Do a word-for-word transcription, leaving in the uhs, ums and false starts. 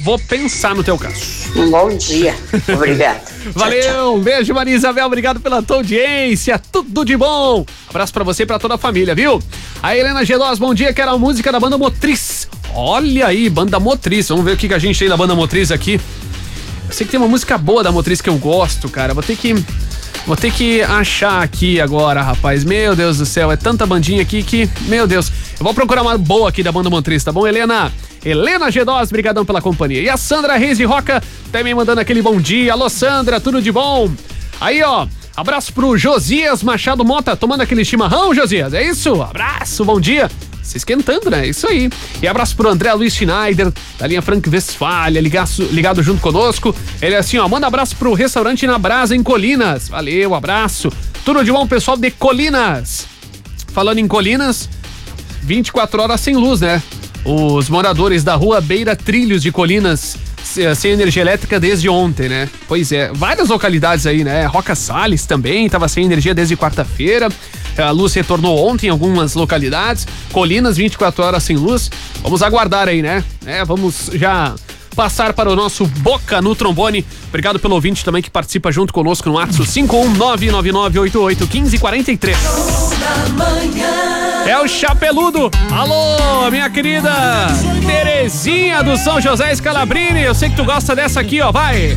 vou pensar no teu caso. Um bom dia. Obrigado. Valeu, tchau, tchau. Um beijo, Maria Isabel, obrigado pela tua audiência, tudo de bom. Abraço pra você e pra toda a família, viu? A Helena Gedós, bom dia, quero a música da Banda Motriz. Olha aí, Banda Motriz, vamos ver o que, que a gente tem da Banda Motriz aqui. Eu sei que tem uma música boa da Motriz que eu gosto, cara, vou ter que... Vou ter que achar aqui agora, rapaz. Meu Deus do céu, é tanta bandinha aqui que... Meu Deus. Eu vou procurar uma boa aqui da Banda Motriz, tá bom, Helena? Helena Gedós, brigadão pela companhia. E a Sandra Reis de Roca também mandando aquele bom dia. Alô, Sandra, tudo de bom? Aí, ó, abraço pro Josias Machado Mota, tomando aquele chimarrão, Josias. É isso? Abraço, bom dia. Se esquentando, né? Isso aí. E abraço pro André Luiz Schneider, da linha Frank Westfalia, ligado, ligado junto conosco. Ele é assim, ó, manda abraço pro restaurante Na Brasa, em Colinas. Valeu, abraço. Tudo de bom, pessoal de Colinas. Falando em Colinas, vinte e quatro horas sem luz, né? Os moradores da rua Beira Trilhos de Colinas sem energia elétrica desde ontem, né? Pois é, várias localidades aí, né? Roca Salles também tava sem energia desde quarta-feira. A luz retornou ontem em algumas localidades. Colinas, vinte e quatro horas sem luz. Vamos aguardar aí, né? É, vamos já passar para o nosso Boca no Trombone. Obrigado pelo ouvinte também que participa junto conosco no WhatsApp cinco um nove nove nove oito oito um cinco quatro três. É o Chapeludo. Alô, minha querida Terezinha do São José Scalabrini. Eu sei que tu gosta dessa aqui, ó. Vai.